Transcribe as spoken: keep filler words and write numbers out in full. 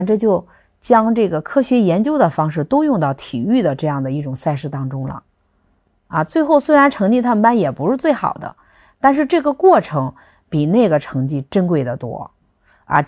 这就将这个科学研究的方式都用到体育的这样的一种赛事当中了。啊，最后虽然成绩他们班也不是最好的，但是这个过程比那个成绩珍贵的多。